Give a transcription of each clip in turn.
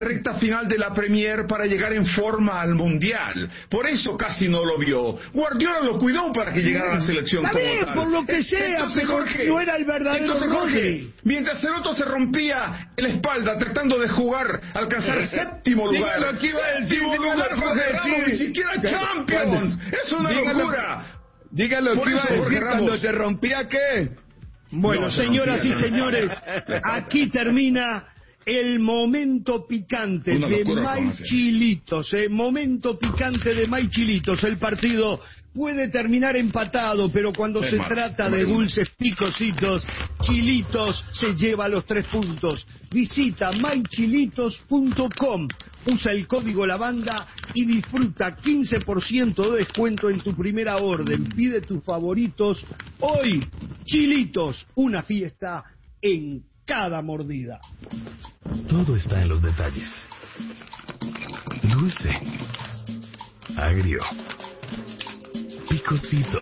recta final de la Premier para llegar en forma al Mundial. Por eso casi no lo vio. Guardiola lo cuidó para que llegara a la selección como bien, tal. por lo que sea, Entonces, pero Jorge, no era el verdadero Rodri. Mientras el otro se rompía la espalda tratando de jugar, alcanzar séptimo lugar. Dígalo que iba a decir, Séptimo lugar, Jorge Ramos, ni siquiera Champions. Es una locura. Dígalo Por que iba eso, a decir Jorge Ramos. cuando se rompía, ¿qué? Bueno, No, se señoras y rompía. señores, aquí termina el momento picante Una de locura, May ¿cómo hace? Chilitos, momento picante de May Chilitos. El partido puede terminar empatado, pero cuando Es se más, trata más de de uno. dulces picositos, Chilitos se lleva los 3 puntos. Visita mychilitos.com, usa el código lavanda y disfruta 15% de descuento en tu primera orden. Pide tus favoritos hoy. Chilitos, una fiesta en cada mordida. Todo está en los detalles. Dulce, agrio, picosito.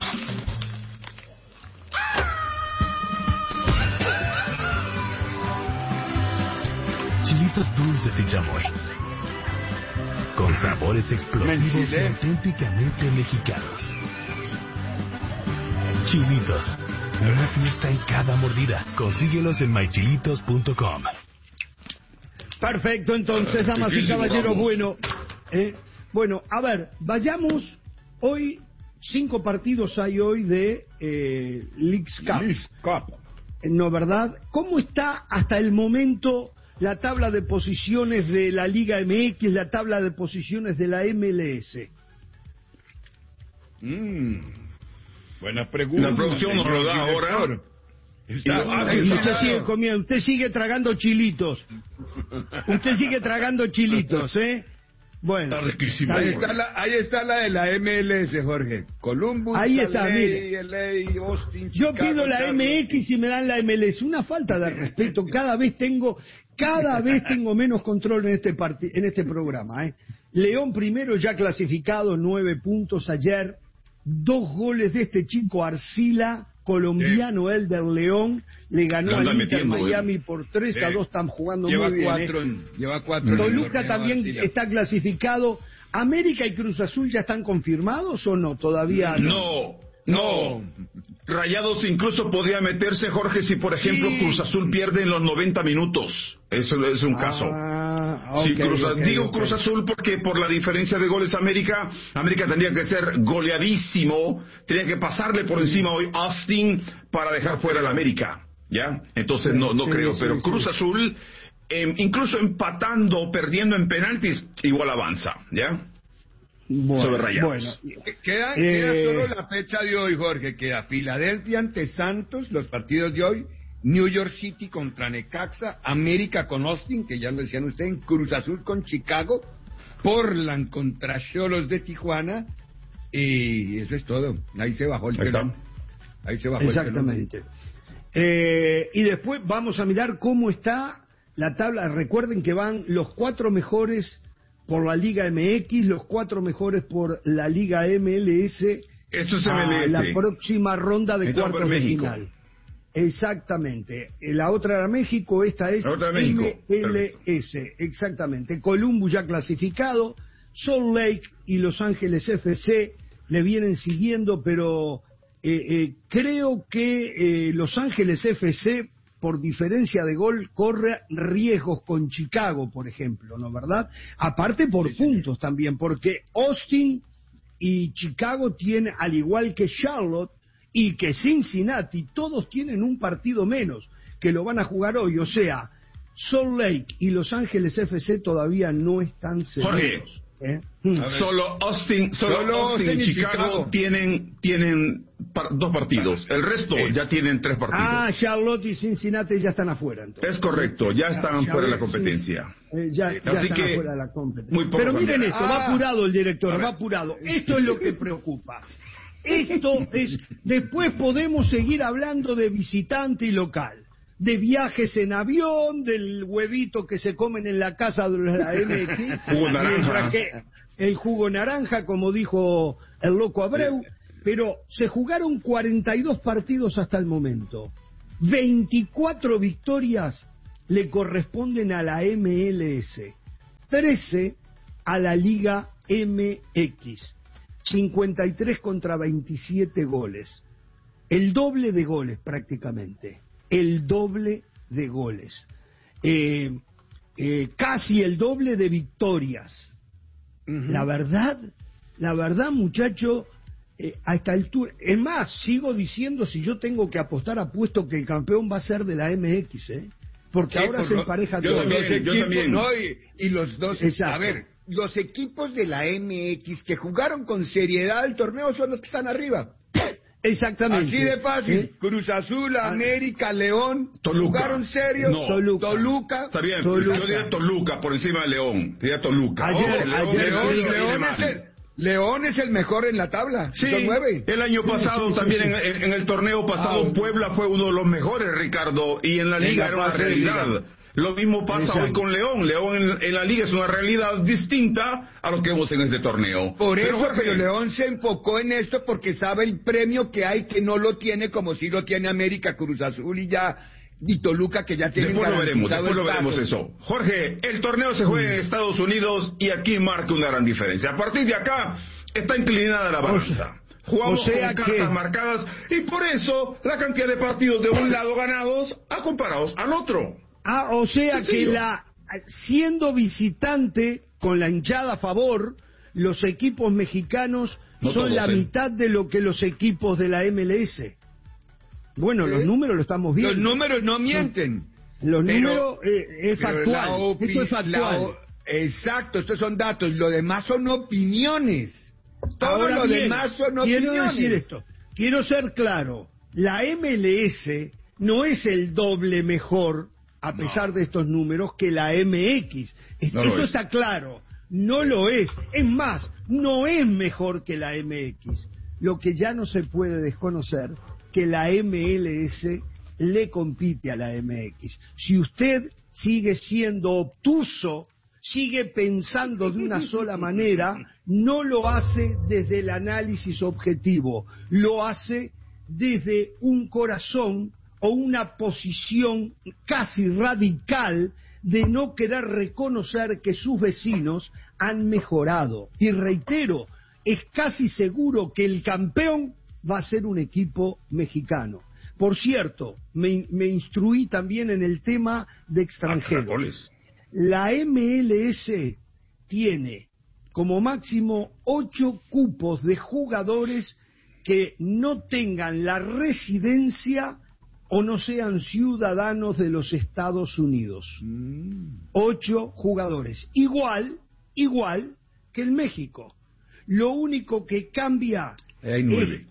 Chilitos dulces y chamoy. Con sabores explosivos y Menchilé. auténticamente mexicanos. Chilitos, una fiesta en cada mordida. Consíguelos en mychilitos.com. Perfecto, entonces, damas y Riquísimo, caballeros, vamos. bueno, a ver, vayamos hoy, 5 partidos hay hoy de Leagues Cup. League Cup. ¿No, verdad? ¿Cómo está hasta el momento la tabla de posiciones de la Liga MX, la tabla de posiciones de la MLS? Buena pregunta. La producción nos lo da señor ahora. director. Está Y usted claro. sigue comiendo, usted sigue tragando chilitos. Usted sigue tragando chilitos, ¿eh? Bueno, Está riquísimo. está Ahí bien. está la de la MLS, Jorge. Columbus, Ahí está, LA, mire. LA, Austin, Yo Chicago, pido la Charlotte. MX y me dan la MLS. Una falta de respeto. Cada vez tengo menos control en este programa. León primero, ya clasificado, 9 puntos ayer. 2 goles de este chico Arcila, colombiano, el del León. Le ganó Le anda al Inter metiendo, Miami por 3-2. Están jugando muy bien. Lleva 4 Toluca también está clasificado. ¿América y Cruz Azul ya están confirmados o no? Todavía no. No. Rayados incluso podría meterse, Jorge, si por ejemplo Sí. Cruz Azul pierde en los 90 minutos. Eso es un caso. Sí, Ok. Cruz Azul porque por la diferencia de goles América tendría que ser goleadísimo, tenía que pasarle por encima hoy Austin para dejar fuera al América, ¿ya? Entonces no Sí, creo, sí, pero sí. Cruz Azul, incluso empatando o perdiendo en penaltis, igual avanza, ¿ya? Sobre Rayados. Queda solo la fecha de hoy, Jorge. Queda Filadelfia ante Santos, los partidos de hoy. New York City contra Necaxa, América con Austin, que ya lo decían ustedes, Cruz Azul con Chicago, Portland contra Xolos de Tijuana, y eso es todo. Ahí se bajó el Ahí está. telón. Ahí se bajó Exactamente. Y después vamos a mirar cómo está la tabla. Recuerden que van los 4 mejores por la Liga MX, los 4 mejores por la Liga MLS. Esto es a MLS. la próxima ronda de Entonces, cuartos de México. final. Exactamente. La otra era México, esta es La otra era México. MLS. Exactamente. Columbus ya clasificado, Salt Lake y Los Ángeles FC le vienen siguiendo, pero creo que Los Ángeles FC, por diferencia de gol, corre riesgos con Chicago, por ejemplo, ¿no verdad? Aparte por puntos también, porque Austin y Chicago tienen, al igual que Charlotte y que Cincinnati, todos tienen un partido menos, que lo van a jugar hoy. O sea, Salt Lake y Los Ángeles FC todavía no están Jorge, seguros. Solo Austin y Chicago tienen 2 partidos. El resto ya tienen 3 partidos. Ah, Charlotte y Cincinnati ya están afuera, entonces. Es correcto, ya están Ya fuera de la ves, competencia. Ya Así están que, afuera de la competencia. muy poco Pero miren cambiará. esto, va apurado el director, va apurado. Esto es lo que preocupa. Esto es, después podemos seguir hablando de visitante y local, de viajes en avión, del huevito que se comen en la casa de la MX, Jugo naranja. mientras que el jugo naranja, como dijo el loco Abreu, pero se jugaron 42 partidos hasta el momento. 24 victorias le corresponden a la MLS. 13 a la Liga MX. 53 contra 27 goles. El doble de goles prácticamente. El doble de goles. Casi el doble de victorias. La verdad, muchacho, a esta altura, es más, sigo diciendo, si yo tengo que apostar, apuesto que el campeón va a ser de la MX, porque sí, ahora se empareja todo. Yo también. ¿No? Y los dos, exacto. A ver, los equipos de la MX que jugaron con seriedad el torneo son los que están arriba. Exactamente. Así de fácil. Cruz Azul, América, León, Toluca. ¿Jugaron serios? No. Toluca. Está bien, Toluca. yo diría Toluca por encima de León. Diría Toluca. León es el mejor en la tabla. Sí, el año pasado también en el torneo pasado Puebla fue uno de los mejores, Ricardo, y en la liga era una realidad. Lo mismo pasa hoy con León. León en la liga es una realidad distinta a lo que vemos en este torneo. Pero León se enfocó en esto porque sabe el premio que hay, que no lo tiene como si lo tiene América, Cruz Azul y Toluca, que ya tienen después lo veremos eso. Jorge, el torneo se juega en Estados Unidos y aquí marca una gran diferencia. A partir de acá está inclinada la balanza. Jugamos con cartas marcadas y por eso la cantidad de partidos de un lado ganados a comparados al otro. O sea que siendo visitante con la hinchada a favor, los equipos mexicanos son la mitad de lo que los equipos de la MLS. Bueno, los números lo estamos viendo. Los números no mienten. Los números es factual. Esto es factual. Exacto, estos son datos. Lo demás son opiniones. Todo lo demás son opiniones. Quiero decir esto. Quiero ser claro. La MLS no es el doble mejor, a pesar de estos números, que la MX. Eso está claro. No lo es. Es más, no es mejor que la MX. Lo que ya no se puede desconocer, que la MLS le compite a la MX. Si usted sigue siendo obtuso, sigue pensando de una sola manera, no lo hace desde el análisis objetivo, lo hace desde un corazón o una posición casi radical de no querer reconocer que sus vecinos han mejorado. Y reitero, es casi seguro que el campeón va a ser un equipo mexicano. Por cierto, me instruí también en el tema de extranjeros. La MLS tiene como máximo 8 cupos de jugadores que no tengan la residencia o no sean ciudadanos de los Estados Unidos. 8 jugadores. Igual que en México. Lo único que cambia hay 9.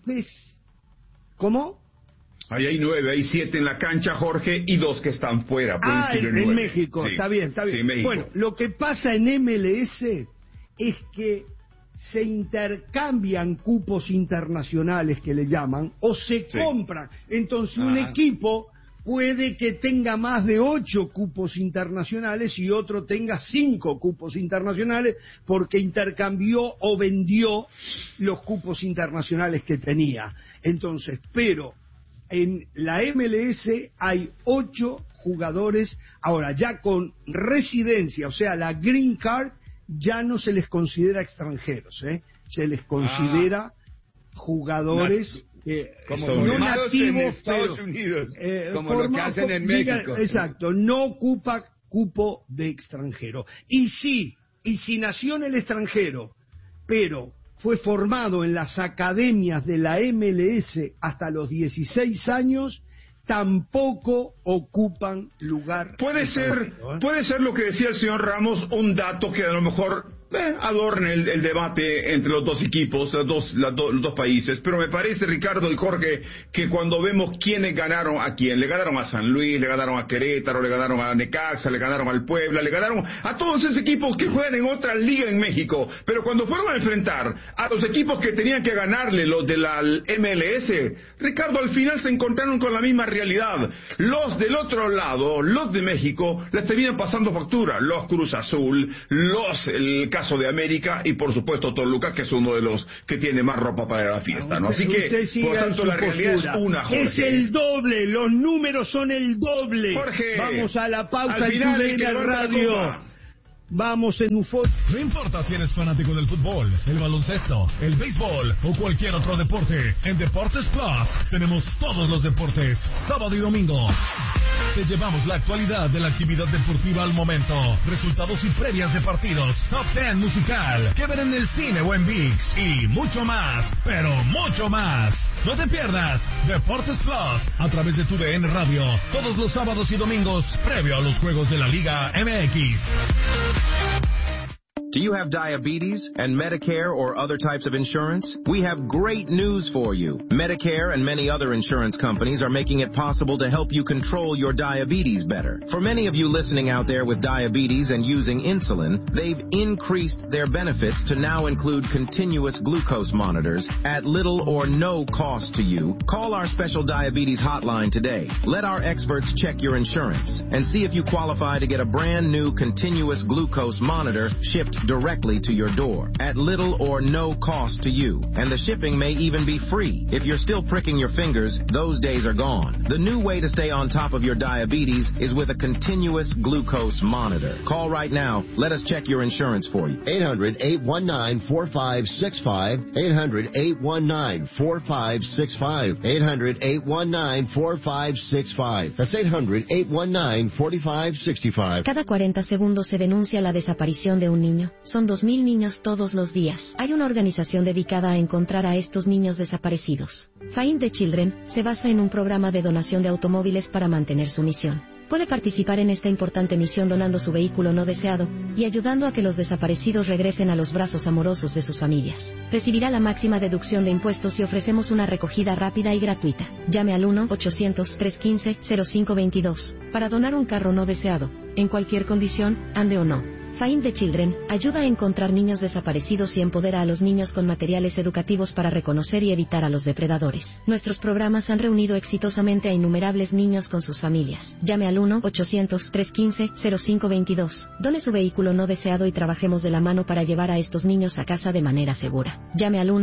¿Cómo? Ahí hay 9, hay 7 en la cancha, Jorge, y 2 que están fuera. En México, sí. Está bien. Sí, bueno, lo que pasa en MLS es que se intercambian cupos internacionales, que le llaman, o se compran. Entonces un equipo puede que tenga más de 8 cupos internacionales y otro tenga 5 cupos internacionales porque intercambió o vendió los cupos internacionales que tenía. Entonces, pero en la MLS hay 8 jugadores, ahora ya con residencia, o sea, la Green Card, ya no se les considera extranjeros, se les considera jugadores como no nativos en Estados Unidos, como lo que hacen en México. Exacto, no ocupa cupo de extranjero. Y si nació en el extranjero, pero fue formado en las academias de la MLS hasta los 16 años, tampoco ocupan lugar. Puede ser lo que decía el señor Ramos, un dato que a lo mejor adorne el debate entre los dos equipos, los dos países, pero me parece, Ricardo y Jorge, que cuando vemos quiénes ganaron a quién, le ganaron a San Luis, le ganaron a Querétaro, le ganaron a Necaxa, le ganaron al Puebla, le ganaron a todos esos equipos que juegan en otra liga en México, pero cuando fueron a enfrentar a los equipos que tenían que ganarle, los de la MLS, Ricardo, al final se encontraron con la misma realidad. Los del otro lado, los de México, les terminan pasando factura, los Cruz Azul, el caso de América y por supuesto Toluca, que es uno de los que tiene más ropa para la fiesta, ¿no? Así que, por tanto, la realidad es una, Jorge. Es el doble, los números son el doble. Jorge, vamos a la pausa en TUDN Radio. Vamos en UFO. No importa si eres fanático del fútbol, el baloncesto, el béisbol o cualquier otro deporte, en Deportes Plus tenemos todos los deportes, sábado y domingo. Te llevamos la actualidad de la actividad deportiva al momento, resultados y previas de partidos, top 10 musical, que ver en el cine o en ViX y mucho más, pero mucho más. No te pierdas Deportes Plus a través de tu DN Radio, todos los sábados y domingos, previo a los juegos de la Liga MX. Do you have diabetes and Medicare or other types of insurance? We have great news for you. Medicare and many other insurance companies are making it possible to help you control your diabetes better. For many of you listening out there with diabetes and using insulin, they've increased their benefits to now include continuous glucose monitors at little or no cost to you. Call our special diabetes hotline today. Let our experts check your insurance and see if you qualify to get a brand new continuous glucose monitor shipped directly to your door at little or no cost to you. And the shipping may even be free. If you're still pricking your fingers, those days are gone. The new way to stay on top of your diabetes is with a continuous glucose monitor. Call right now. Let us check your insurance for you. 800-819-4565. 800-819-4565. 800-819-4565. That's 800-819-4565. Cada 40 segundos se denuncia la desaparición de un niño. Son 2.000 niños todos los días. Hay una organización dedicada a encontrar a estos niños desaparecidos. Find the Children se basa en un programa de donación de automóviles para mantener su misión. Puede participar en esta importante misión donando su vehículo no deseado y ayudando a que los desaparecidos regresen a los brazos amorosos de sus familias. Recibirá la máxima deducción de impuestos y ofrecemos una recogida rápida y gratuita. Llame al 1-800-315-0522 para donar un carro no deseado, en cualquier condición, ande o no. Find the Children ayuda a encontrar niños desaparecidos y empodera a los niños con materiales educativos para reconocer y evitar a los depredadores. Nuestros programas han reunido exitosamente a innumerables niños con sus familias. Llame al 1-800-315-0522. Done su vehículo no deseado y trabajemos de la mano para llevar a estos niños a casa de manera segura. Llame al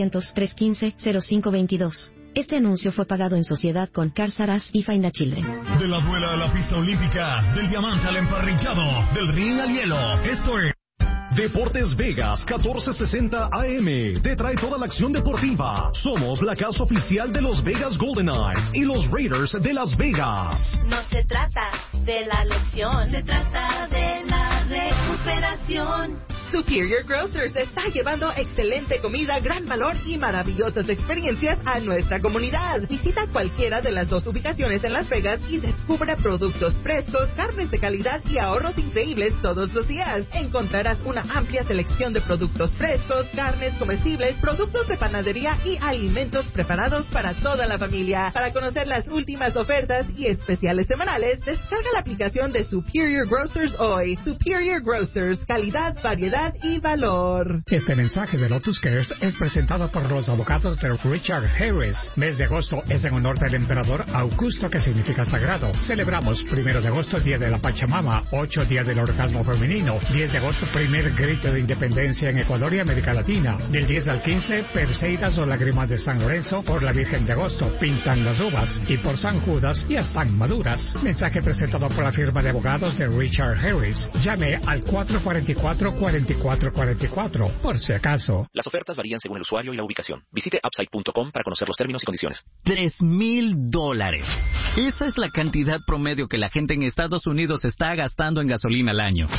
1-800-315-0522. Este anuncio fue pagado en sociedad con Cars R Us y Find the Children. De la duela a la pista olímpica, del diamante al emparrillado, del ring al hielo, esto es Deportes Vegas 1460 AM. Te trae toda la acción deportiva. Somos la casa oficial de los Vegas Golden Knights y los Raiders de Las Vegas. No se trata de la lesión, se trata de la recuperación. Superior Grocers está llevando excelente comida, gran valor y maravillosas experiencias a nuestra comunidad. Visita cualquiera de las dos ubicaciones en Las Vegas y descubra productos frescos, carnes de calidad y ahorros increíbles todos los días. Encontrarás una amplia selección de productos frescos, carnes comestibles, productos de panadería y alimentos preparados para toda la familia. Para conocer las últimas ofertas y especiales semanales, descarga la aplicación de Superior Grocers hoy. Superior Grocers, calidad, variedad y valor. Este mensaje de Lotus Cares es presentado por los abogados de Richard Harris. Mes de agosto es en honor del emperador Augusto, que significa sagrado. Celebramos 1 de agosto, Día de la Pachamama, 8 Día del Orgasmo Femenino, 10 de agosto, primer grito de independencia en Ecuador y América Latina. Del 10 al 15, Perseidas o Lágrimas de San Lorenzo por la Virgen de Agosto, pintan las uvas, y por San Judas ya están maduras. Mensaje presentado por la firma de abogados de Richard Harris. Llame al 444-4444, por si acaso. Las ofertas varían según el usuario y la ubicación. Visite upside.com para conocer los términos y condiciones. $3,000. Esa es la cantidad promedio que la gente en Estados Unidos está gastando en gasolina al año.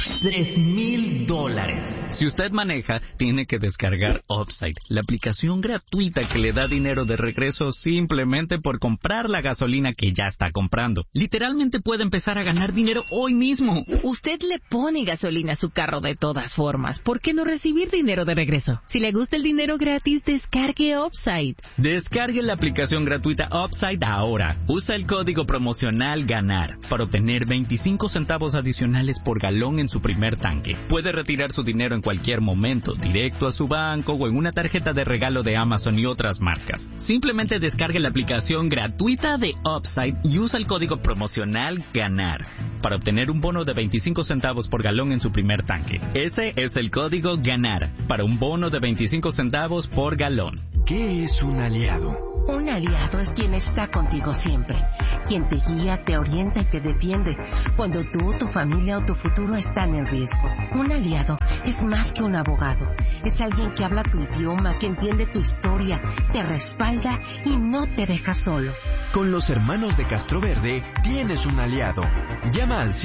$3,000. Si usted maneja, tiene que descargar Upside, la aplicación gratuita que le da dinero de regreso simplemente por comprar la gasolina que ya está comprando. Literalmente puede empezar a ganar dinero hoy mismo. Usted le pone gasolina a su carro de todas formas. ¿Por qué no recibir dinero de regreso? Si le gusta el dinero gratis, descargue Upside. Descargue la aplicación gratuita Upside ahora. Usa el código promocional GANAR para obtener 25 centavos adicionales por galón en su primer tanque. Puede retirar su dinero en cualquier momento, directo a su banco o en una tarjeta de regalo de Amazon y otras marcas. Simplemente descargue la aplicación gratuita de Upside y usa el código promocional GANAR para obtener un bono de 25 centavos por galón en su primer tanque. Ese es el código GANAR para un bono de 25 centavos por galón. ¿Qué es un aliado? Un aliado es quien está contigo siempre, quien te guía, te orienta y te defiende cuando tú, tu familia o tu futuro están en riesgo. Un aliado es más que un abogado, es alguien que habla tu idioma, que entiende tu historia, te respalda y no te deja solo. Con los hermanos de Castroverde tienes un aliado. Llama al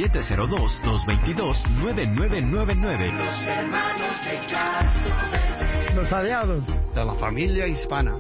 702-222-9999. Los hermanos de Castroverde. Los aliados de la familia hispana.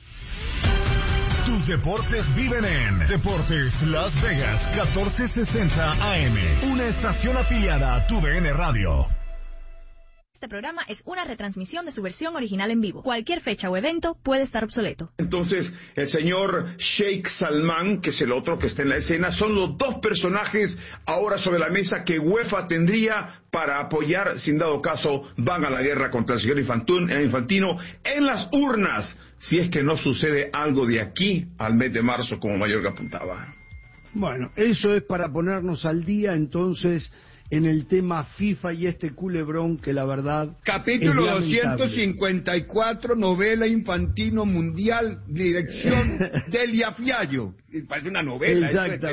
Tus deportes viven en Deportes Las Vegas 1460 AM, una estación afiliada a TUDN Radio. Este programa es una retransmisión de su versión original en vivo. Cualquier fecha o evento puede estar obsoleto. Entonces, el señor Sheikh Salman, que es el otro que está en la escena, son los dos personajes ahora sobre la mesa que UEFA tendría para apoyar, si en dado caso van a la guerra contra el señor Infantino en las urnas, si es que no sucede algo de aquí al mes de marzo, como Mayorga apuntaba. Bueno, eso es para ponernos al día, entonces, en el tema FIFA y este culebrón que la verdad Capítulo es 254, novela Infantino Mundial, dirección Delia Fiallo. Parece una novela.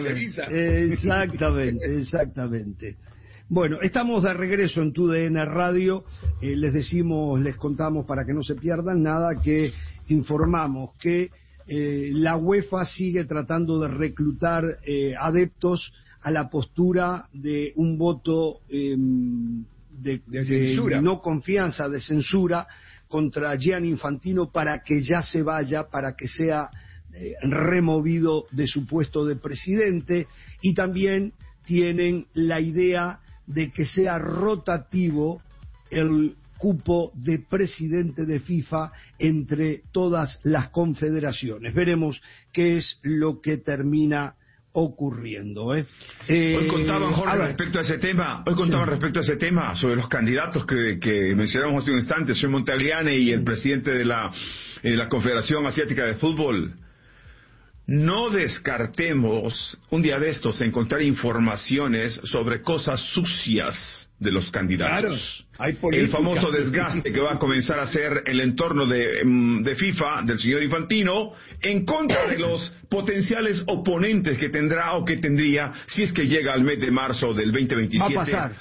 Exactamente. Bueno, estamos de regreso en TUDN Radio. Les contamos para que no se pierdan nada, que informamos que la UEFA sigue tratando de reclutar adeptos a la postura de un voto de no confianza, de censura contra Gianni Infantino para que ya se vaya, para que sea removido de su puesto de presidente, y también tienen la idea de que sea rotativo el cupo de presidente de FIFA entre todas las confederaciones. Veremos qué es lo que termina ocurriendo. Hoy contaban, Jorge, respecto a ese tema, sobre los candidatos que mencionamos hace un instante, el señor Montagliani y el presidente de la Confederación Asiática de Fútbol. No descartemos un día de estos encontrar informaciones sobre cosas sucias de los candidatos. Claro, el famoso desgaste que va a comenzar a hacer el entorno de FIFA, del señor Infantino, en contra de los potenciales oponentes que tendrá o que tendría si es que llega al mes de marzo del 2027 va a pasar.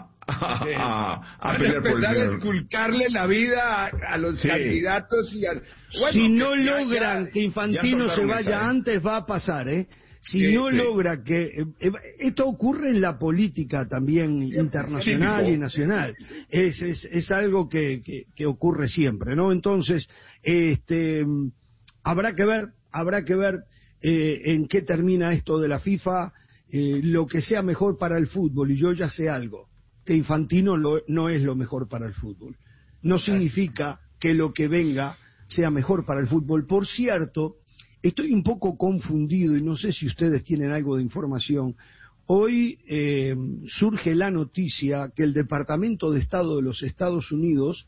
A pelear por el empezar a esculcarle la vida a los candidatos y si no logran que Infantino se vaya antes, va a pasar, Si no logra que... esto ocurre en la política también internacional y nacional. Es algo que ocurre siempre, ¿no? Entonces, habrá que ver en qué termina esto de la FIFA, lo que sea mejor para el fútbol. Y yo ya sé algo, que Infantino no es lo mejor para el fútbol. No significa que lo que venga sea mejor para el fútbol. Por cierto, estoy un poco confundido y no sé si ustedes tienen algo de información. Hoy surge la noticia que el Departamento de Estado de los Estados Unidos,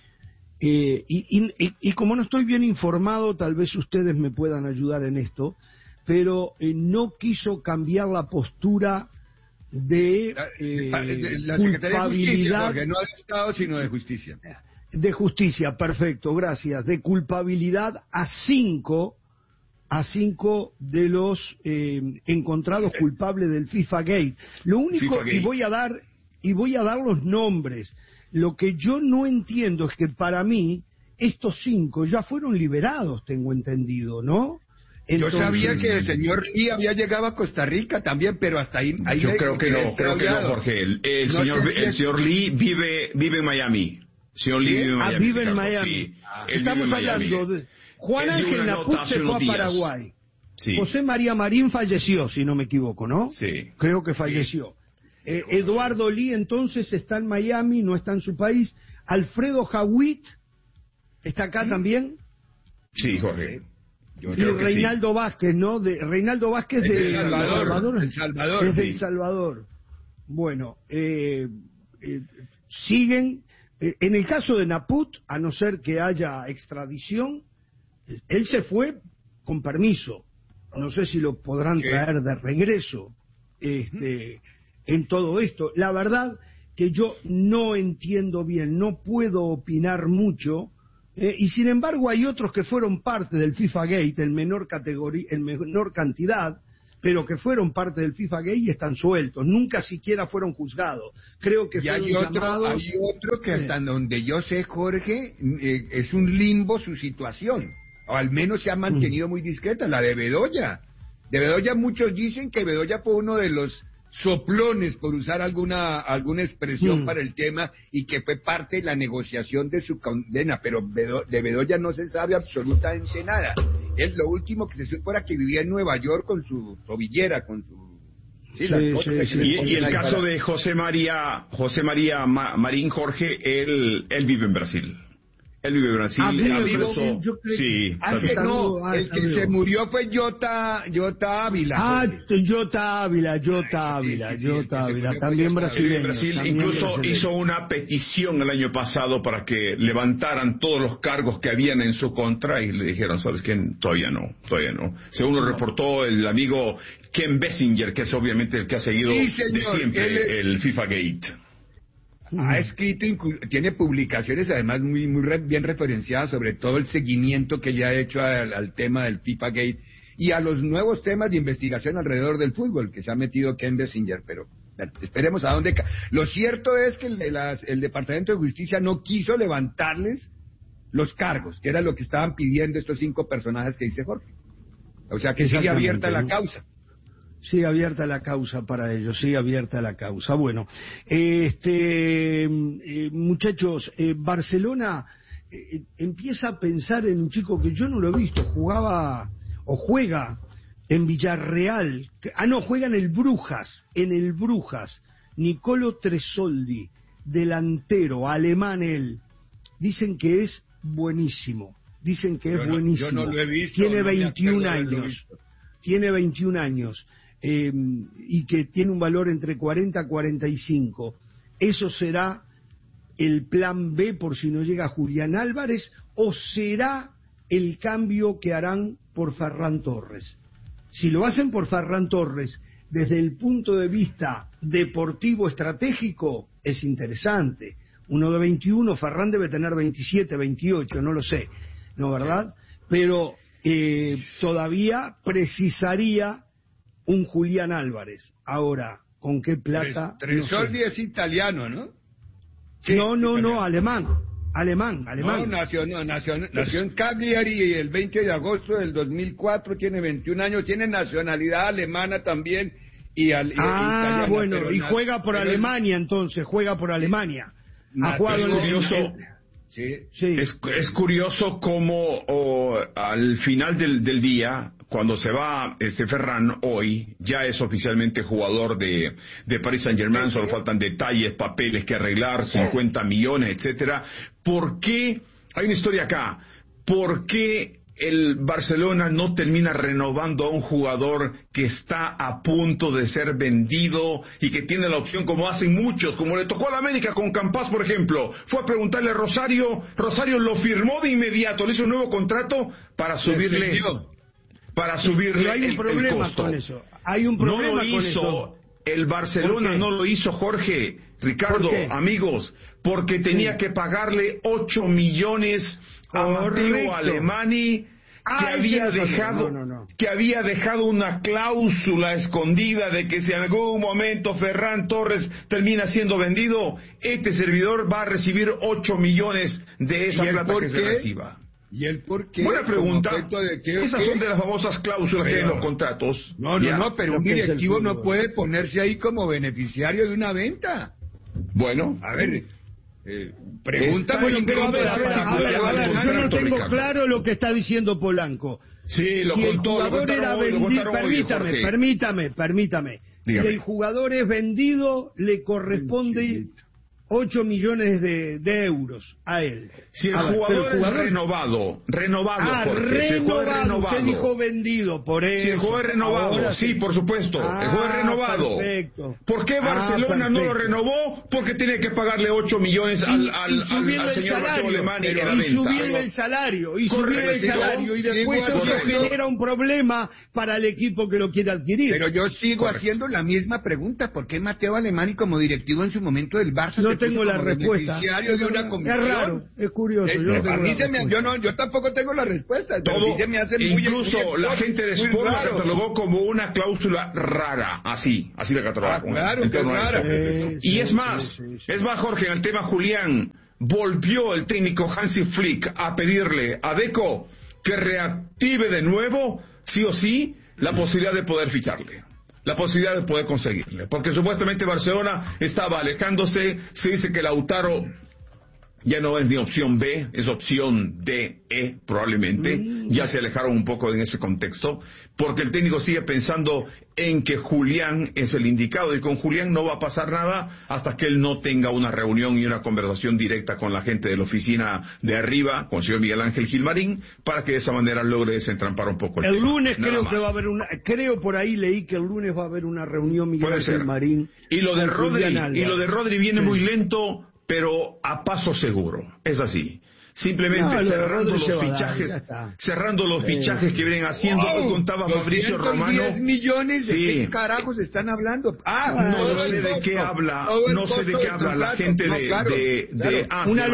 y como no estoy bien informado, tal vez ustedes me puedan ayudar en esto, pero no quiso cambiar la postura de la Secretaría de Justicia, porque no de Estado, sino de Justicia. De justicia, perfecto, gracias. De culpabilidad a cinco de los encontrados culpables del FIFA Gate. Lo único, y voy a dar los nombres. Lo que yo no entiendo es que para mí estos 5 ya fueron liberados, tengo entendido, ¿no? Entonces, yo sabía que el señor Lee había llegado a Costa Rica también, pero hasta ahí yo creo que no, Jorge. El señor Lee vive en Miami. Señor Lee vive en Miami. Estamos hablando de Juan Ángel Naput se fue a Paraguay. Sí. José María Marín falleció, si no me equivoco, ¿no? Sí. Creo que falleció. Eduardo Lee entonces está en Miami, no está en su país. Alfredo Jawit está acá también. Sí, Jorge. Y Reinaldo Vázquez, ¿no? Reinaldo Vázquez de El Salvador. Es de El Salvador. Bueno, siguen. En el caso de Naput, a no ser que haya extradición, él se fue con permiso. No sé si lo podrán traer de regreso en todo esto. La verdad que yo no entiendo bien, no puedo opinar mucho Y sin embargo hay otros que fueron parte del FIFA Gate en menor cantidad, pero que fueron parte del FIFA Gate y están sueltos, nunca siquiera fueron juzgados. Creo que hay otro que hasta donde yo sé, Jorge, es un limbo su situación, o al menos se ha mantenido muy discreta, la de Bedoya. De Bedoya muchos dicen que Bedoya fue uno de los soplones, por usar alguna expresión para el tema, y que fue parte de la negociación de su condena, pero de Bedoya no se sabe absolutamente nada. Es lo último que se supo era que vivía en Nueva York con su tobillera, con su... Y el caso de José María Marín, Jorge, él vive en Brasil. Él vive en Brasil. Sí. El que se murió fue Jota Ávila. Jota Ávila, también brasileño. En Brasil incluso hizo una petición el año pasado para que levantaran todos los cargos que habían en su contra y le dijeron, ¿sabes qué? Todavía no. Según lo reportó el amigo Ken Bessinger, que es obviamente el que ha seguido de siempre el FIFA Gate. Ha escrito, tiene publicaciones además muy bien referenciadas, sobre todo el seguimiento que ya ha hecho al tema del FIFA Gate y a los nuevos temas de investigación alrededor del fútbol que se ha metido Ken Bessinger, pero esperemos a dónde... Lo cierto es que el Departamento de Justicia no quiso levantarles los cargos, que era lo que estaban pidiendo estos 5 personajes que dice Jorge. O sea que sigue abierta la causa. Sigue abierta la causa para ellos, sigue abierta la causa. Bueno, muchachos, Barcelona empieza a pensar en un chico que yo no lo he visto, juega en Villarreal, juega en el Brujas, Nicolo Tresoldi, delantero, alemán él. Dicen que es buenísimo, buenísimo. Yo no lo he visto. Tiene 21 años. Y que tiene un valor entre 40 a 45. ¿Eso será el plan B por si no llega Julián Álvarez o será el cambio que harán por Ferran Torres? Si lo hacen por Ferran Torres desde el punto de vista deportivo estratégico es interesante. Uno de 21, Ferran debe tener 27, 28, no lo sé, ¿no, verdad? Pero todavía precisaría un Julián Álvarez. Ahora, ¿con qué plata? Tresoldi no sé. Es italiano, ¿no? Sí, no, alemán. No, nació en Cagliari el 20 de agosto del 2004, tiene 21 años, tiene nacionalidad alemana también italiana. Bueno, y juega por Alemania entonces, juega por Alemania. Ha jugado curioso. Sí. Es curioso cómo al final del día, cuando se va Ferran hoy, ya es oficialmente jugador de Paris Saint-Germain, solo faltan detalles, papeles que arreglar, 50 millones, etcétera. ¿Por qué? Hay una historia acá. ¿Por qué el Barcelona no termina renovando a un jugador que está a punto de ser vendido y que tiene la opción, como hacen muchos, como le tocó a la América con Campas, por ejemplo? Fue a preguntarle a Rosario lo firmó de inmediato, le hizo un nuevo contrato para subirle Pero hay un problema el costo. Con eso. Hay un problema con eso. El Barcelona no lo hizo, Jorge, Ricardo, amigos, porque tenía que pagarle 8 millones a Matteo Alemany, que había dejado una cláusula escondida de que si en algún momento Ferran Torres termina siendo vendido, este servidor va a recibir 8 millones de esa plata que se reciba. ¿Y el por qué? Buena pregunta. Esas son de las famosas cláusulas que hay en los contratos. No, pero un directivo no puede ponerse ahí como beneficiario de una venta. Bueno, a ver, pregunta muy yo no tengo claro lo que está diciendo Polanco. Sí, lo contó, el jugador era vendido, permítame. Si el jugador es vendido, le corresponde 8 millones de euros a él. Si el jugador es renovado, Jorge, si el jugador es renovado. Usted dijo vendido, por eso. Si el jugador es renovado, sí, por supuesto, el jugador es renovado. Perfecto. ¿Por qué Barcelona no lo renovó? Porque tiene que pagarle 8 millones al señor Matteo Alemany en la venta. Y subirle el salario, y después eso genera un problema para el equipo que lo quiere adquirir. Pero yo sigo haciendo la misma pregunta, ¿por qué Matteo Alemany como directivo en su momento del Barça tengo la respuesta. De una comisión. Es raro, es curioso. Yo tampoco tengo la respuesta. Todo, se me hace incluso muy la gente de Sport la catalogó como una cláusula rara, así la catalogaron. Claro, que rara. Y es más, Jorge, en el tema Julián, volvió el técnico Hansi Flick a pedirle a Deco que reactive de nuevo, sí o sí, la posibilidad de poder ficharle. La posibilidad de poder conseguirle. Porque supuestamente Barcelona estaba alejándose. Se dice que Lautaro ya no es ni opción B, es opción D, E probablemente. Ya se alejaron un poco en ese contexto. Porque el técnico sigue pensando en que Julián es el indicado. Y con Julián no va a pasar nada hasta que él no tenga una reunión y una conversación directa con la gente de la oficina de arriba, con el señor Miguel Ángel Gilmarín, para que de esa manera logre desentrampar un poco el tema. El lunes va a haber creo por ahí leí que el lunes va a haber una reunión Miguel Ángel Gilmarín. Y lo de Rodri viene muy lento, pero a paso seguro. Es así. Simplemente cerrando los fichajes que vienen haciendo. Hoy contaba Fabricio Romano. 10 millones de qué carajos están hablando. No sé de qué habla la gente de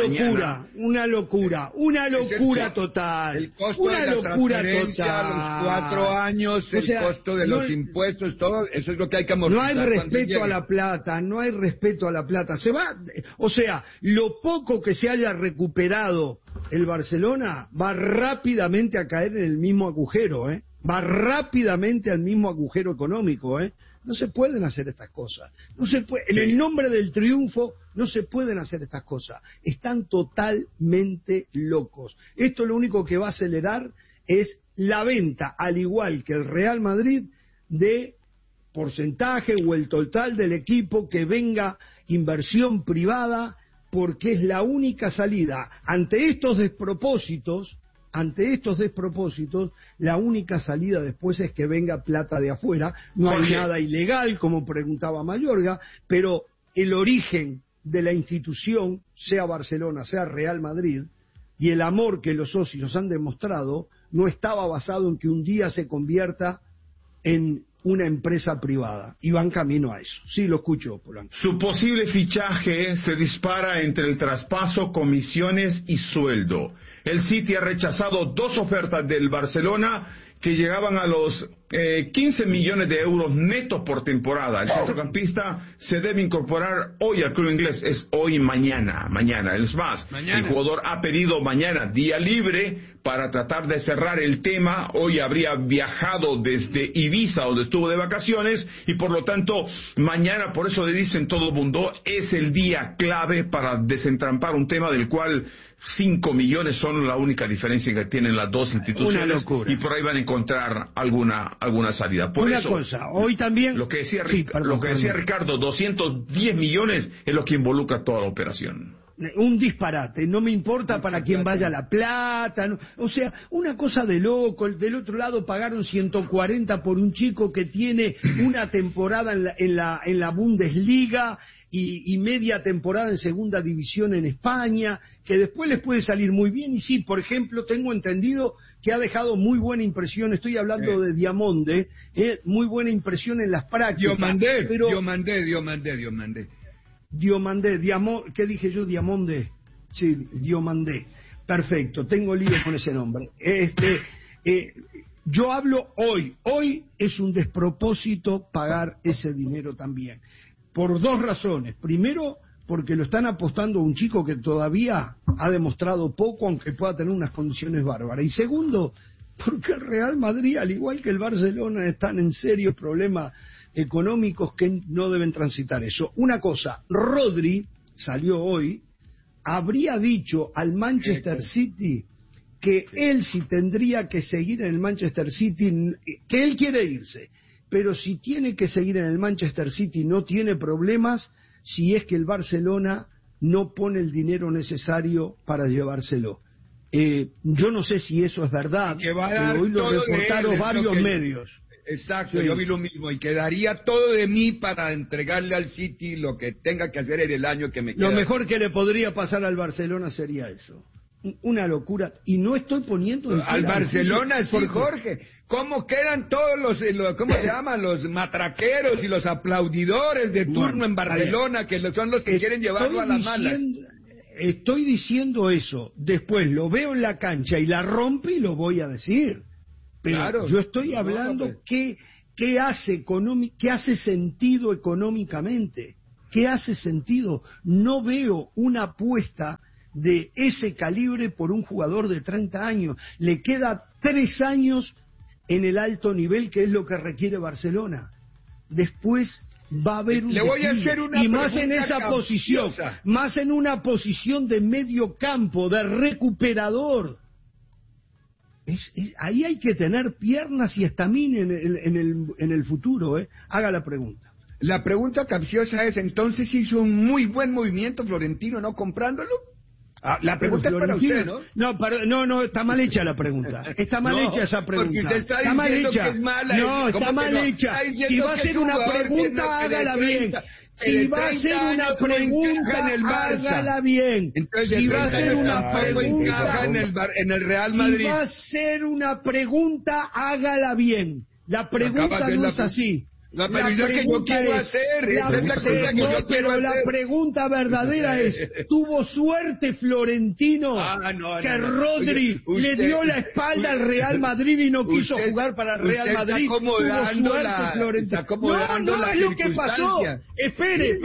una locura total. El costo de la transferencia, los 4 años, el costo de los impuestos, todo eso es lo que hay que amortizar. No hay respeto a la plata, se va, o sea, lo poco que se haya recuperado el Barcelona va rápidamente a caer en el mismo agujero, va rápidamente al mismo agujero económico, No se pueden hacer estas cosas. No se puede, en el nombre del triunfo no se pueden hacer estas cosas. Están totalmente locos. Esto lo único que va a acelerar es la venta, al igual que el Real Madrid, de porcentaje o el total del equipo, que venga inversión privada, porque es la única salida ante estos despropósitos, la única salida después es que venga plata de afuera. No hay nada ilegal, como preguntaba Mayorga, pero el origen de la institución, sea Barcelona, sea Real Madrid, y el amor que los socios han demostrado, no estaba basado en que un día se convierta en una empresa privada, y van camino a eso. Sí, lo escucho, Polanco. Su posible fichaje se dispara entre el traspaso, comisiones y sueldo. El City ha rechazado 2 ofertas del Barcelona que llegaban a los 15 millones de euros netos por temporada. El centrocampista se debe incorporar hoy al club inglés. Es hoy, mañana. Es más, el jugador ha pedido mañana día libre para tratar de cerrar el tema. Hoy habría viajado desde Ibiza, donde estuvo de vacaciones, y por lo tanto mañana, por eso le dicen todo el mundo, es el día clave para desentrampar un tema del cual 5 millones son la única diferencia que tienen las dos instituciones. Una locura. Y por ahí van a encontrar alguna salida. Por una eso, cosa, hoy también... Lo que decía Ricardo, 210 millones es lo que involucra toda la operación. Un disparate, no me importa para quién vaya la plata, no, o sea, una cosa de loco. Del otro lado pagaron 140 por un chico que tiene una temporada en la Bundesliga y media temporada en segunda división en España, que después les puede salir muy bien. Y sí, por ejemplo, tengo entendido que ha dejado muy buena impresión, estoy hablando de Diomande, muy buena impresión en las prácticas. Diomande, ¿qué dije yo? Diamande. Sí, Diomande. Perfecto, tengo lío con ese nombre. Yo hablo hoy. Hoy es un despropósito pagar ese dinero también. Por 2 razones. Primero, porque lo están apostando a un chico que todavía ha demostrado poco, aunque pueda tener unas condiciones bárbaras. Y segundo, porque el Real Madrid, al igual que el Barcelona, están en serios problemas económicos que no deben transitar eso. Una cosa, Rodri salió hoy, habría dicho al Manchester City que él sí tendría que seguir en el Manchester City, que él quiere irse, pero si tiene que seguir en el Manchester City no tiene problemas si es que el Barcelona no pone el dinero necesario para llevárselo. Yo no sé si eso es verdad, pero hoy lo reportaron varios medios. Exacto, yo vi lo mismo, y quedaría todo de mí para entregarle al City lo que tenga que hacer en el año que me queda. Lo mejor que le podría pasar al Barcelona sería eso. Una locura, y no estoy poniendo al Barcelona, sí, Jorge, ¿Cómo quedan todos ¿cómo se llaman? Los matraqueros y los aplaudidores de turno en Barcelona, que son los que quieren llevarlo a las malas? Estoy diciendo eso. Después lo veo en la cancha y la rompe y lo voy a decir. Pero claro, yo estoy hablando qué hace sentido económicamente. ¿Qué hace sentido? No veo una apuesta de ese calibre por un jugador de 30 años. Le queda 3 años en el alto nivel, que es lo que requiere Barcelona. Después va a haber un Le voy a hacer una y más en esa posición, más en una posición de medio campo, de recuperador. Ahí hay que tener piernas y estamina en el futuro. Haga la pregunta. La pregunta capciosa es, entonces hizo un muy buen movimiento Florentino no comprándolo. La pregunta es para usted, ¿no? No, está mal hecha la pregunta. Está mal hecha esa pregunta. Porque usted está mal diciendo hecha. que es mala. No, está mal hecha. Si va a hacer una pregunta, hágala bien. Si va a hacer una pregunta, hágala bien. Si va a hacer una pregunta en el Real Madrid. Si va a hacer una pregunta, hágala bien. La pregunta no es así. La pregunta que yo quiero hacer, la pregunta verdadera es, ¿tuvo suerte Florentino que Rodri le dio la espalda al Real Madrid y no quiso jugar para el Real Madrid? ¿Tuvo suerte Florentino? No, es lo que pasó. Espere.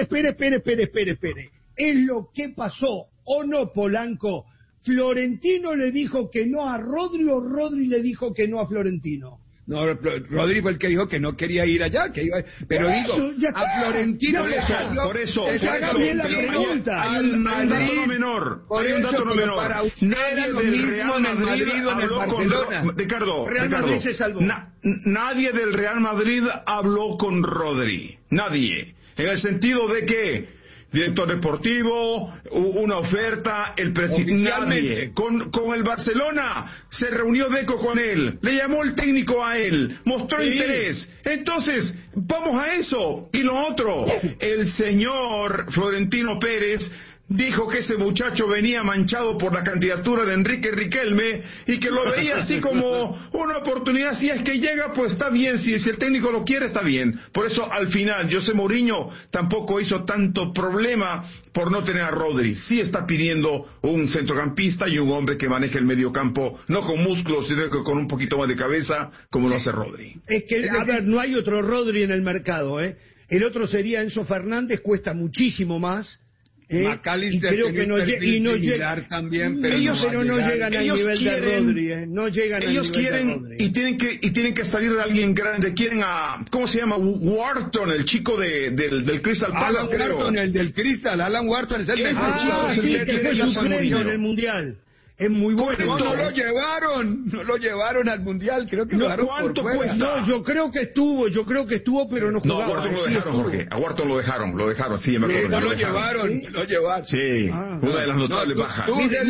Es lo que pasó, ¿o no, Polanco? ¿Florentino le dijo que no a Rodri o Rodri le dijo que no a Florentino? No, Rodri fue el que dijo que no quería ir allá, pero digo, a Florentino le salió... Por eso, haga bien la pregunta. Hay un dato no menor. Para usted nadie del Real Madrid en el Barcelona. Ricardo, Madrid se salvó. Nadie del Real Madrid habló con Rodri. Nadie. En el sentido de que director deportivo, una oferta, el presidente, nadie. Con el Barcelona se reunió Deco con él, le llamó el técnico a él, mostró interés. Entonces, vamos a eso. Y lo otro, el señor Florentino Pérez dijo que ese muchacho venía manchado por la candidatura de Enrique Riquelme y que lo veía así como una oportunidad. Si es que llega, pues está bien. Si el técnico lo quiere, está bien. Por eso, al final, José Mourinho tampoco hizo tanto problema por no tener a Rodri. Sí está pidiendo un centrocampista y un hombre que maneje el mediocampo, no con músculos, sino que con un poquito más de cabeza, como lo hace Rodri. Es que, a ver, no hay otro Rodri en el mercado, El otro sería Enzo Fernández, cuesta muchísimo más. McAllister, y creo que no llega también, pero ellos no llegan al nivel de Rodri, no llegan al nivel de Rodri. Y tienen que salir de alguien grande. Quieren a, ¿cómo se llama? Wharton, el chico del Crystal Palace, creo. Wharton, el del Crystal, Alan Wharton es el mejor. Sí, que fue suplente en el Mundial. Es muy bueno. No lo llevaron al Mundial, creo que lo dejaron por fuera. No, yo creo que estuvo, pero no jugaba. No, a Wharton lo dejaron, Jorge. A Wharton lo dejaron, sí, me acuerdo. Lo llevaron. Sí, una de las notables bajas.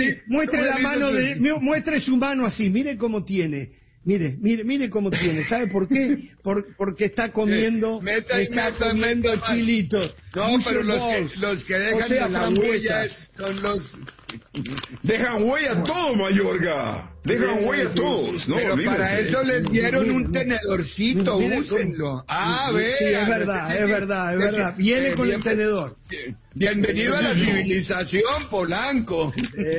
Muestre su mano así, mire cómo tiene. Mire cómo tiene. ¿Sabe por qué? Porque está comiendo chilitos. No, pero los que dejan la huella son los... Dejan huella todos, Mayorga. Dejan huella todos. No, pero para eso les dieron un tenedorcito, úsenlo. Vea. Sí, es verdad. Viene con el tenedor. Bienvenido a la civilización, Polanco.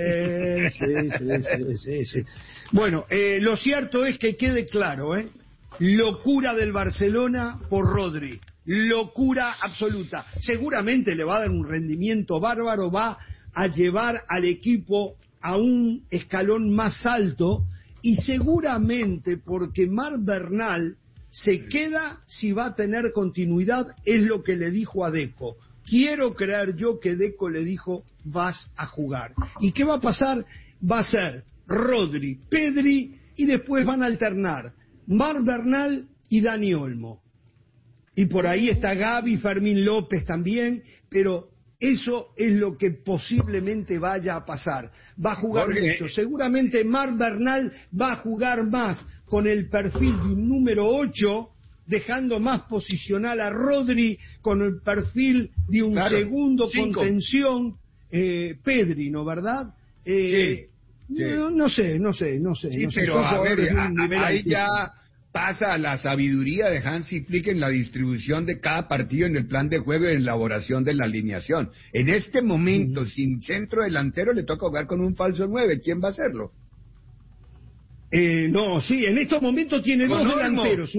Sí. Bueno, lo cierto es que quede claro, locura del Barcelona por Rodri, locura absoluta. Seguramente le va a dar un rendimiento bárbaro, va a llevar al equipo a un escalón más alto y seguramente porque Marc Bernal se queda si va a tener continuidad, es lo que le dijo a Deco. Quiero creer yo que Deco le dijo, vas a jugar. ¿Y qué va a pasar? Va a ser Rodri, Pedri y después van a alternar Marc Bernal y Dani Olmo. Y por ahí está Gavi, Fermín López también, pero eso es lo que posiblemente vaya a pasar. Va a jugar mucho. Seguramente Marc Bernal va a jugar más con el perfil de un número 8, dejando más posicional a Rodri con el perfil de un segundo 5. Contención, Pedri, ¿no verdad? Sí. No sé. Sí, no sé. pero Son a ver, jugadores de un nivel ahí altísimo. ya pasa la sabiduría de Hansi Flick en la distribución de cada partido en el plan de juego y en la elaboración de la alineación. En este momento, sin centro delantero, le toca jugar con un falso 9. ¿Quién va a hacerlo? No, sí, en estos momentos tiene Con dos Olmo. delanteros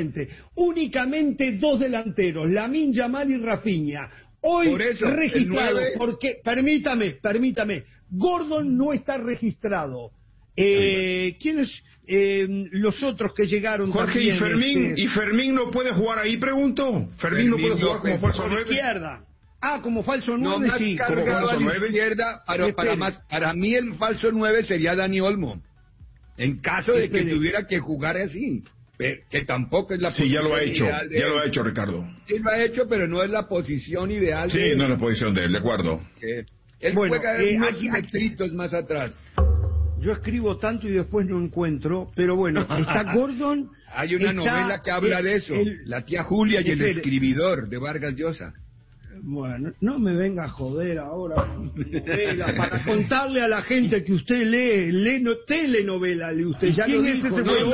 únicamente dos delanteros, Lamine Yamal y Rafinha. Hoy Por eso, registrado, el 9... porque, permítame, Gordon no está registrado. ¿Quiénes los otros que llegaron Jorge, también? ¿y Fermín no puede jugar ahí, pregunto? ¿Fermín no puede jugar como falso por 9? izquierda. Como falso 9, No más sí. cargado a la 9. izquierda, para mí el falso 9 sería Dani Olmo. En caso de que tuviera que jugar así, que tampoco es la posición ya lo ha hecho, ideal de ya él. lo ha hecho Ricardo. Sí lo ha hecho, pero no es la posición ideal Sí, de él. no es la posición de él, de acuerdo. Él Bueno, juega unos metritos más atrás. Yo escribo tanto y después no encuentro, pero bueno, está Gordon. Hay una novela que habla de eso, La tía Julia y el escribidor, de Vargas Llosa. Bueno, no me venga a joder ahora novela, para contarle a la gente que usted lee telenovela, usted ya lo dijo.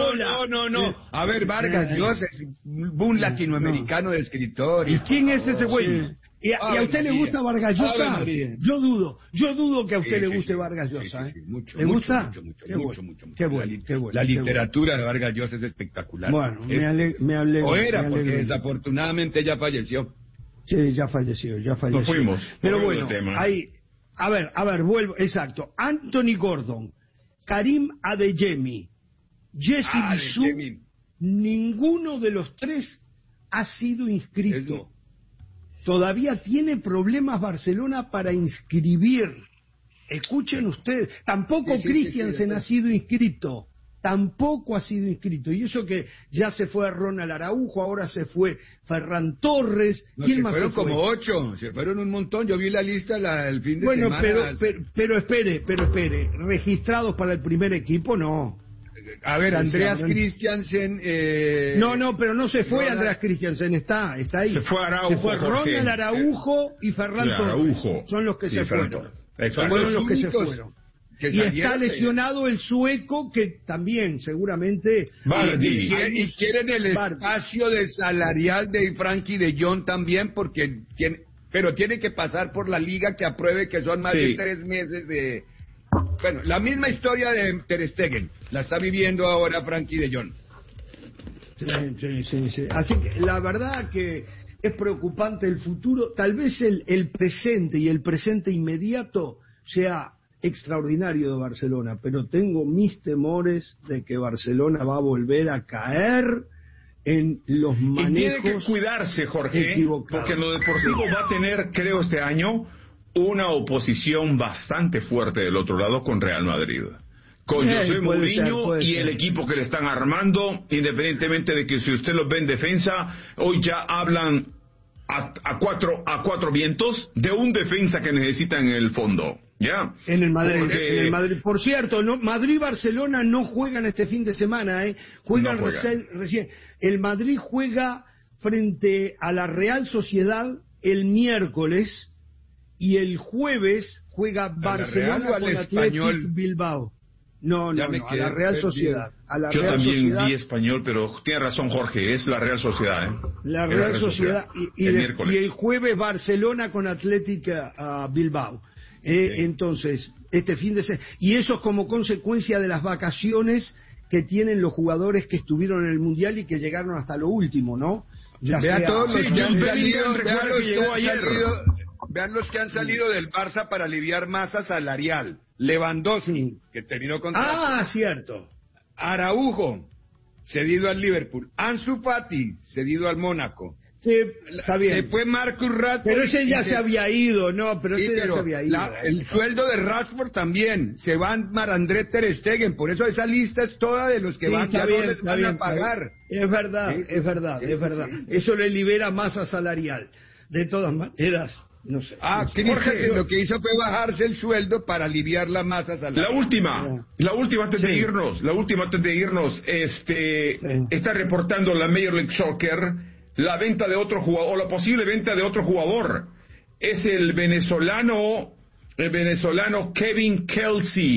No. A ver, Vargas Llosa es un latinoamericano de escritor. ¿Y quién es ese güey? ¿Y a usted le gusta Vargas Llosa? Yo dudo que a usted le guste Vargas Llosa. Mucho, ¿Le gusta? Mucho. Qué bueno. La literatura de Vargas Llosa es espectacular. Bueno, me alegro. O era, porque desafortunadamente ya falleció. Sí, ya falleció. Nos fuimos. Pero bueno, ahí, a ver, vuelvo, exacto. Anthony Gordon, Karim Adeyemi, Jesse Bissou, ninguno de los tres ha sido inscrito. Todavía tiene problemas Barcelona para inscribir. Escuchen ustedes, tampoco Christiansen ha sido inscrito. Tampoco ha sido inscrito. Y eso que ya se fue a Ronald Araujo, ahora se fue Ferran Torres. ¿Quién más se fue? Como 8, se fueron un montón. Yo vi la lista el fin de semana. Pero espere. Registrados para el primer equipo, no. A ver, Andreas Christiansen... No, pero no se fue Andreas Christiansen, está ahí. Se fue Araujo. Se fue Ronald Araujo y Ferran Torres. Araujo. Son los que se fueron. Fueron los que se fueron. Y está lesionado el sueco, que también seguramente... Y quieren el espacio de salarial de Frankie de Jong también, porque pero tiene que pasar por la liga que apruebe, que son más de 3 meses de... Bueno, la misma historia de Ter Stegen la está viviendo ahora Frankie de Jong. Sí. Así que la verdad que es preocupante el futuro. Tal vez el presente y el presente inmediato sea extraordinario de Barcelona, pero tengo mis temores de que Barcelona va a volver a caer en los manejos. Y tiene que cuidarse, Jorge, equivocados. porque en lo deportivo va a tener, creo, este año una oposición bastante fuerte del otro lado con Real Madrid. Con José Mourinho y el equipo que le están armando, independientemente de que si usted los ve en defensa, hoy ya hablan a cuatro vientos de un defensa que necesitan en el fondo. ¿Ya? En el Madrid. Por cierto, Madrid-Barcelona no juegan este fin de semana, juegan recién. El Madrid juega frente a la Real Sociedad el miércoles y el jueves juega Barcelona con Athletic Bilbao. No, a la Real Sociedad. Yo también vi Español, pero tiene razón Jorge, es la Real Sociedad. La Real Sociedad y el jueves Barcelona con Athletic Bilbao. Entonces, este fin de semana, y eso es como consecuencia de las vacaciones que tienen los jugadores que estuvieron en el Mundial y que llegaron hasta lo último, ¿no? Vean los que han salido del Barça para aliviar masa salarial. Lewandowski, que terminó contrato. Cierto. Araujo, cedido al Liverpool. Ansu Fati, cedido al Mónaco. Sí, está bien. Se fue Marcus Rashford. Pero ese ya se había ido, ¿no? Pero ese ya se había ido. El sueldo de Rashford también. Se van Marc-André Ter Stegen. Por eso esa lista es toda de los que van a pagar. Es verdad. Eso le libera masa salarial. De todas maneras, no sé. Jorge, lo que hizo fue bajarse el sueldo para aliviar la masa salarial. La última antes de irnos, está reportando la Major League Soccer la venta de otro jugador, o la posible venta de otro jugador. Es el venezolano Kevin Kelsey,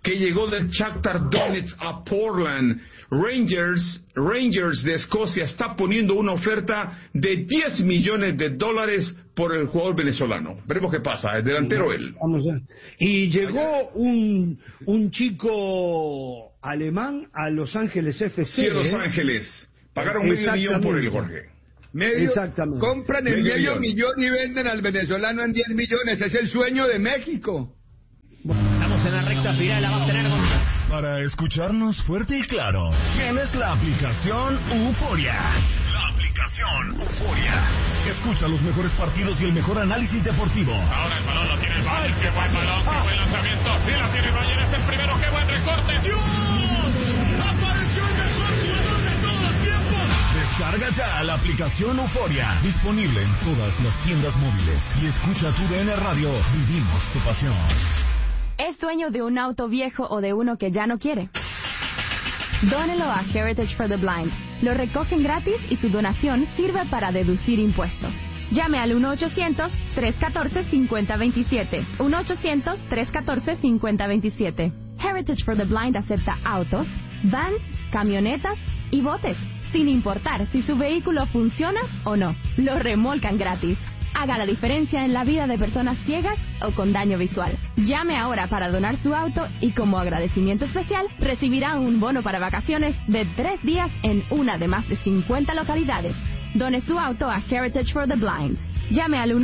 que llegó del Shakhtar Donetsk a Portland. Rangers de Escocia está poniendo una oferta de $10 millones por el jugador venezolano. Veremos qué pasa, el delantero él. Vamos a ver. Y llegó un chico alemán a Los Ángeles FC. Sí, a Los Ángeles. Pagaron $500,000 por él, Jorge. Exactamente. Compran el medio millón y venden al venezolano en 10 millones. Es el sueño de México. Estamos en la recta final, la va a tener con... Para escucharnos fuerte y claro, tienes la aplicación Euforia. La aplicación Euforia. Escucha los mejores partidos y el mejor análisis deportivo. Ahora el balón lo tiene el Bayern. ¡Qué buen balón! ¡Qué buen lanzamiento! ¡Y la tiene el Bayern! ¡Es el primero! ¡Qué buen recorte! ¡Dios! ¡Apareció el mejor jugador de todos los tiempos! Descarga ya la aplicación Euforia. Disponible en todas las tiendas móviles. Y escucha tu DN Radio. Vivimos tu pasión. ¿Es dueño de un auto viejo o de uno que ya no quiere? Dónelo a Heritage for the Blind. Lo recogen gratis y su donación sirve para deducir impuestos. Llame al 1-800-314-5027. 1-800-314-5027. Heritage for the Blind acepta autos, vans, camionetas y botes, sin importar si su vehículo funciona o no. Lo remolcan gratis. Haga la diferencia en la vida de personas ciegas o con daño visual. Llame ahora para donar su auto y como agradecimiento especial recibirá un bono para vacaciones de 3 días en una de más de 50 localidades. Done su auto a Heritage for the Blind. Llame al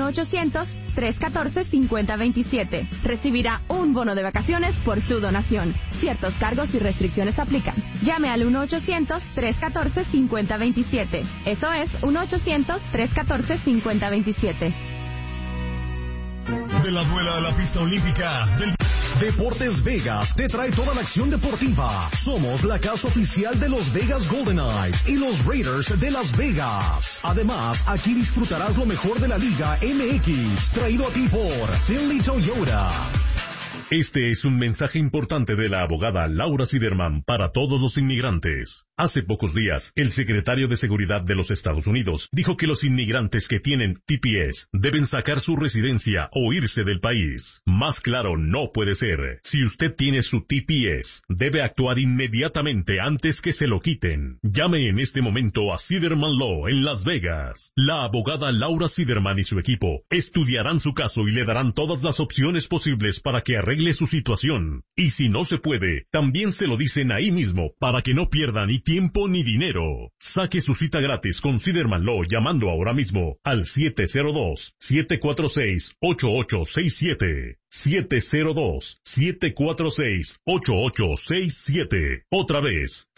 1-800-314-5027. Recibirá un bono de vacaciones por su donación. Ciertos cargos y restricciones aplican. Llame al 1-800-314-5027. Eso es 1-800-314-5027. De la duela a la pista olímpica del... Deportes Vegas te trae toda la acción deportiva. Somos la casa oficial de los Vegas Golden Knights y los Raiders de Las Vegas. Además, aquí disfrutarás lo mejor de la Liga MX, traído a ti por Finley Toyota. Este es un mensaje importante de la abogada Laura Siderman para todos los inmigrantes. Hace pocos días, el secretario de Seguridad de los Estados Unidos dijo que los inmigrantes que tienen TPS deben sacar su residencia o irse del país. Más claro no puede ser. Si usted tiene su TPS, debe actuar inmediatamente antes que se lo quiten. Llame en este momento a Siderman Law en Las Vegas. La abogada Laura Siderman y su equipo estudiarán su caso y le darán todas las opciones posibles para que arregle su situación. Y si no se puede, también se lo dicen ahí mismo para que no pierda ni tiempo ni dinero. Saque su cita gratis con Siderman Law llamando ahora mismo al 702-746-8867. 702-746-8867. Otra vez,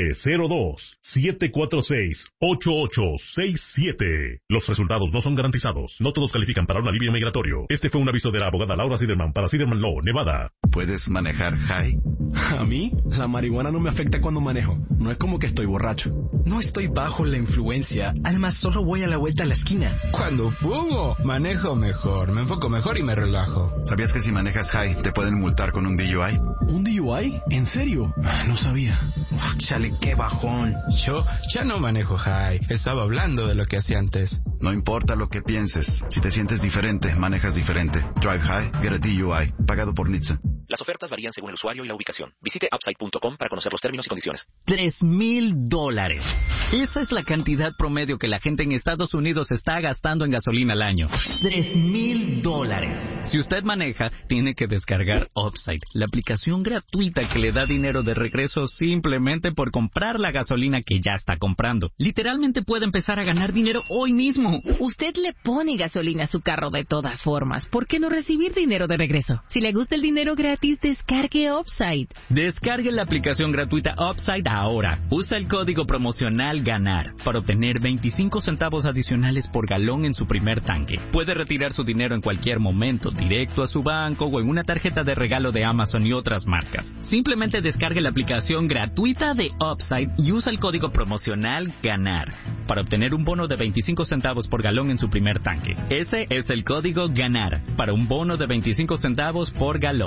702-746-8867. Los resultados no son garantizados. No todos califican para un alivio migratorio. Este fue un aviso de la abogada Laura Siderman para Siderman Law, Nevada. ¿Puedes manejar high? A mí, la marihuana no me afecta cuando manejo. No es como que estoy borracho. No estoy bajo la influencia. Además, solo voy a la vuelta a la esquina. Cuando fumo, manejo mejor. Me enfoco mejor y me relajo. ¿Sabías que si manejas high te pueden multar con un DUI? ¿Un DUI? ¿En serio? No sabía. Chale, qué bajón. Yo ya no manejo high. Estaba hablando de lo que hacía antes. No importa lo que pienses. Si te sientes diferente, manejas diferente. Drive high, get a DUI. Pagado por NHTSA. Las ofertas varían según el usuario y la ubicación. Visite upside.com para conocer los términos y condiciones. $3,000. Esa es la cantidad promedio que la gente en Estados Unidos está gastando en gasolina al año. $3,000. Si usted maneja, tiene que descargar Upside, la aplicación gratuita que le da dinero de regreso simplemente por comprar la gasolina que ya está comprando. Literalmente puede empezar a ganar dinero hoy mismo. Usted le pone gasolina a su carro de todas formas. ¿Por qué no recibir dinero de regreso? Si le gusta el dinero gratis, descargue Upside. Descargue la aplicación gratuita Upside ahora. Usa el código promocional GANAR para obtener 25 centavos adicionales por galón en su primer tanque. Puede retirar su dinero en cualquier momento, directo a su banco o en una tarjeta de regalo de Amazon y otras marcas. Simplemente descargue la aplicación gratuita de Upside y usa el código promocional GANAR para obtener un bono de 25 centavos por galón en su primer tanque. Ese es el código GANAR para un bono de 25 centavos por galón.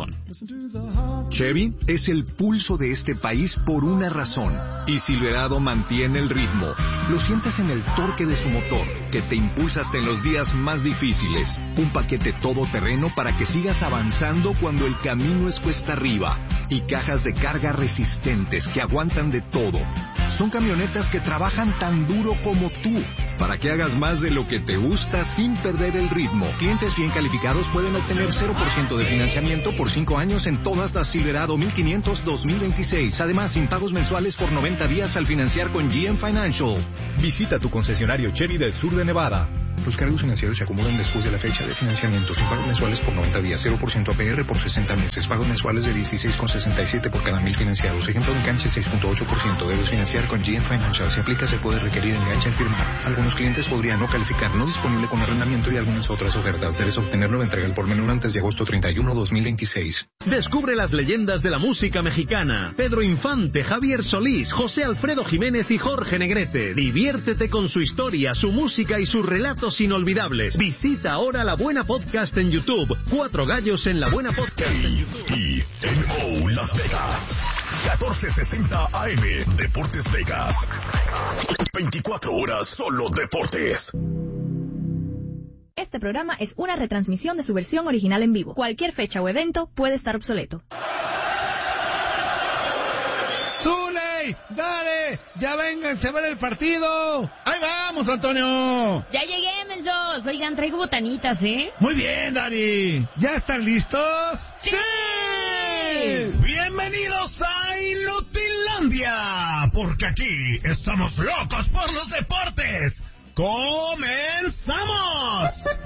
Chevy es el pulso de este país por una razón. Y Silverado mantiene el ritmo. Lo sientes en el torque de su motor, que te impulsa hasta en los días más difíciles. Un paquete todoterreno para que sigas avanzando cuando el camino es cuesta arriba. Y cajas de carga resistentes que aguantan de todo. Son camionetas que trabajan tan duro como tú, para que hagas más de lo que te gusta sin perder el ritmo. Clientes bien calificados pueden obtener 0% de financiamiento por 5 años en todas las Silverado 1500 2026. Además, sin pagos mensuales por 90 días al financiar con GM Financial. Visita tu concesionario Chevy del sur de Nevada. Los cargos financieros se acumulan después de la fecha de financiamiento, sin pagos mensuales por 90 días, 0% APR por 60 meses, pagos mensuales de 16,67 por cada 1,000 financiados. Ejemplo de enganche 6,8%. Debes financiar con GM Financial. Si aplica, se puede requerir enganche al firmar. Algunos clientes podrían no calificar, no disponible con arrendamiento y algunas otras ofertas. Debes obtener nueva entrega al por menor antes de agosto 31, 2026. Descubre las leyendas de la música mexicana. Pedro Infante, Javier Solís, José Alfredo Jiménez y Jorge Negrete. Diviértete con su historia, su música y sus relatos inolvidables. Visita ahora La Buena Podcast en YouTube. 4 gallos en La Buena Podcast en YouTube. TNO Las Vegas. 1460 AM. Deportes Vegas. 24 horas solo deportes. Este programa es una retransmisión de su versión original en vivo. Cualquier fecha o evento puede estar obsoleto. ¡Zuley! ¡Dale! ¡Ya vénganse a ver el partido! ¡Ahí vamos, Antonio! Ya llegué, mensos. Oigan, traigo botanitas, ¿eh? Muy bien, Dani. ¿Ya están listos? ¡Sí! Bienvenidos a Inutilandia, porque aquí estamos locos por los deportes. ¡Comenzamos!